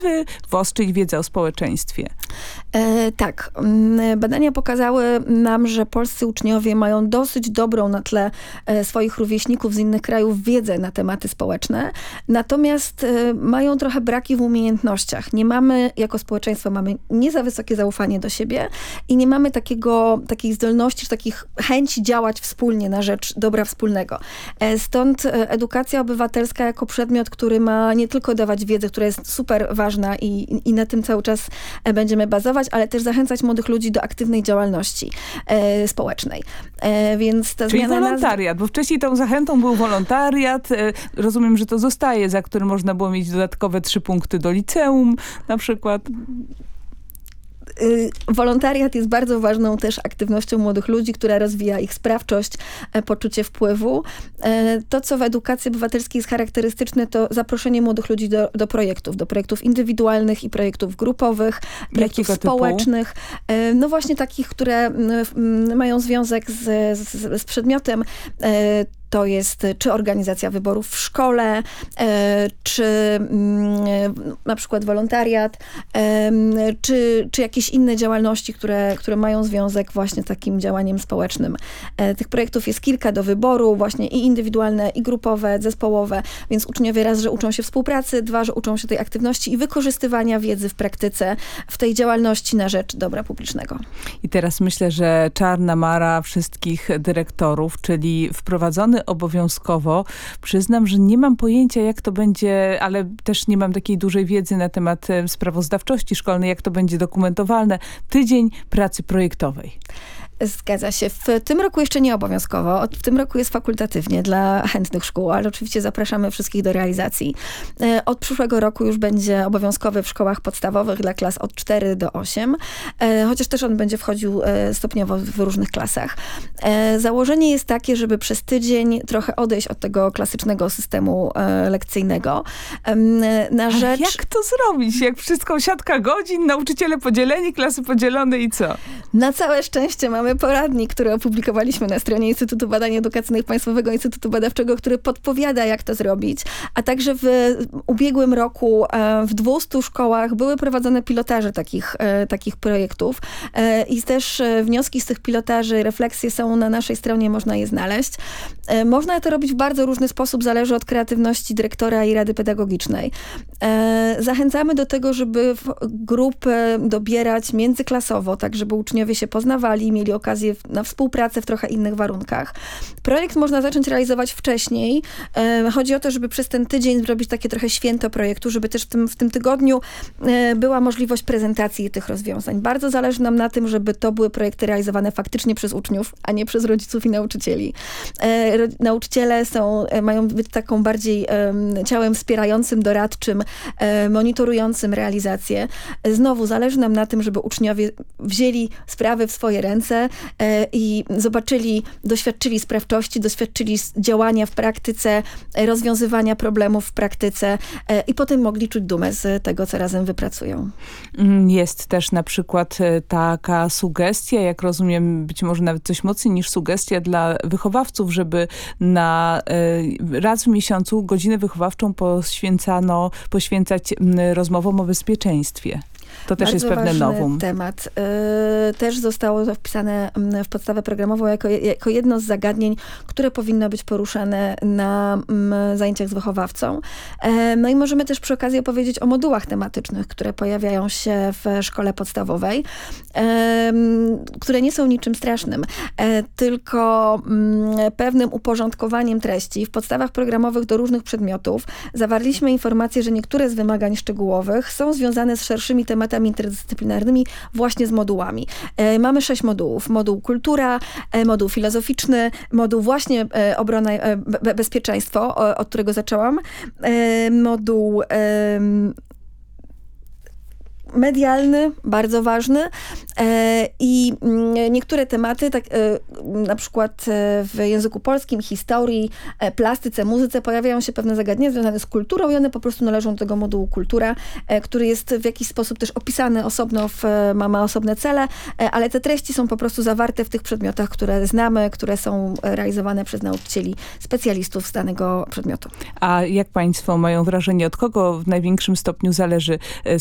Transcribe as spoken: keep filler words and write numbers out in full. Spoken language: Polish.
wyostrzyć wiedzę o społeczeństwie? E, tak. Badania pokazały nam, że polscy uczniowie mają dosyć dobrą na tle e, swoich rówieśników z innych krajów wiedzę na tematy społeczne, natomiast e, mają trochę braki w umiejętnościach. Nie mamy, jako społeczeństwo mamy nie za wysokie zaufanie do siebie i nie mamy takiego, takiej zdolności, czy takich chęci działać wspólnie na rzecz dobra wspólnego. E, stąd edukacja obywatelska jako przedmiot, który ma nie tylko dawać wiedzę, która jest super ważna i, i na tym cały czas będziemy bazować, ale też zachęcać młodych ludzi do aktywnej działalności e, społecznej. E, więc ta Czyli zmiana wolontariat, bo wcześniej tą zachętą był wolontariat. E, rozumiem, że to zostaje, za który można było mieć dodatkowe trzy punkty do liceum na przykład. Wolontariat jest bardzo ważną też aktywnością młodych ludzi, która rozwija ich sprawczość, poczucie wpływu. To, co w edukacji obywatelskiej jest charakterystyczne, to zaproszenie młodych ludzi do, do projektów, do projektów indywidualnych i projektów grupowych, projektów Jakiego społecznych. Typu? No właśnie takich, które mają związek z, z, z przedmiotem. To jest czy organizacja wyborów w szkole, e, czy mm, na przykład wolontariat, e, czy, czy jakieś inne działalności, które, które mają związek właśnie z takim działaniem społecznym. E, tych projektów jest kilka do wyboru, właśnie i indywidualne, i grupowe, zespołowe, więc uczniowie raz, że uczą się współpracy, dwa, że uczą się tej aktywności i wykorzystywania wiedzy w praktyce, w tej działalności na rzecz dobra publicznego. I teraz myślę, że czarna mara wszystkich dyrektorów, czyli wprowadzony obowiązkowo. Przyznam, że nie mam pojęcia, jak to będzie, ale też nie mam takiej dużej wiedzy na temat sprawozdawczości szkolnej, jak to będzie dokumentowane. Tydzień pracy projektowej. Zgadza się. W tym roku jeszcze nie obowiązkowo. W tym roku jest fakultatywnie dla chętnych szkół, ale oczywiście zapraszamy wszystkich do realizacji. Od przyszłego roku już będzie obowiązkowy w szkołach podstawowych dla klas od czterech do ośmiu, chociaż też on będzie wchodził stopniowo w różnych klasach. Założenie jest takie, żeby przez tydzień trochę odejść od tego klasycznego systemu lekcyjnego na rzecz... A jak to zrobić? Jak wszystko siatka godzin, nauczyciele podzieleni, klasy podzielone i co? Na całe szczęście mamy poradnik, który opublikowaliśmy na stronie Instytutu Badań Edukacyjnych Państwowego Instytutu Badawczego, który podpowiada, jak to zrobić. A także w ubiegłym roku w dwustu szkołach były prowadzone pilotaże takich, takich projektów i też wnioski z tych pilotaży, refleksje są na naszej stronie, można je znaleźć. Można to robić w bardzo różny sposób, zależy od kreatywności dyrektora i rady pedagogicznej. Zachęcamy do tego, żeby grupy dobierać międzyklasowo, tak żeby uczniowie się poznawali, mieli okazję na współpracę w trochę innych warunkach. Projekt można zacząć realizować wcześniej. Chodzi o to, żeby przez ten tydzień zrobić takie trochę święto projektu, żeby też w tym, w tym tygodniu była możliwość prezentacji tych rozwiązań. Bardzo zależy nam na tym, żeby to były projekty realizowane faktycznie przez uczniów, a nie przez rodziców i nauczycieli. Nauczyciele są, mają być taką bardziej ciałem wspierającym, doradczym, monitorującym realizację. Znowu zależy nam na tym, żeby uczniowie wzięli sprawy w swoje ręce i zobaczyli, doświadczyli sprawczości, doświadczyli działania w praktyce, rozwiązywania problemów w praktyce i potem mogli czuć dumę z tego, co razem wypracują. Jest też na przykład taka sugestia, jak rozumiem, być może nawet coś mocniej niż sugestia dla wychowawców, żeby na raz w miesiącu godzinę wychowawczą poświęcano, poświęcać rozmowom o bezpieczeństwie. To też Bardzo jest pewne ważny nowum. temat. Yy, też zostało to wpisane w podstawę programową jako, jako jedno z zagadnień, które powinno być poruszane na mm, zajęciach z wychowawcą. Yy, no i możemy też przy okazji opowiedzieć o modułach tematycznych, które pojawiają się w szkole podstawowej, yy, które nie są niczym strasznym, yy, tylko yy, pewnym uporządkowaniem treści. W podstawach programowych do różnych przedmiotów zawarliśmy informację, że niektóre z wymagań szczegółowych są związane z szerszymi tematami interdyscyplinarnymi, właśnie z modułami. E, mamy sześć modułów. Moduł kultura, e, moduł filozoficzny, moduł właśnie e, obrona, e, be, bezpieczeństwo, o, od którego zaczęłam, e, moduł e, medialny, bardzo ważny e, i mm, niektóre tematy, tak e, na przykład e, w języku polskim, historii, e, plastyce, muzyce pojawiają się pewne zagadnienia związane z kulturą i one po prostu należą do tego modułu kultura, e, który jest w jakiś sposób też opisany osobno, w, ma, ma osobne cele, e, ale te treści są po prostu zawarte w tych przedmiotach, które znamy, które są realizowane przez nauczycieli, specjalistów z danego przedmiotu. A jak państwo mają wrażenie, od kogo w największym stopniu zależy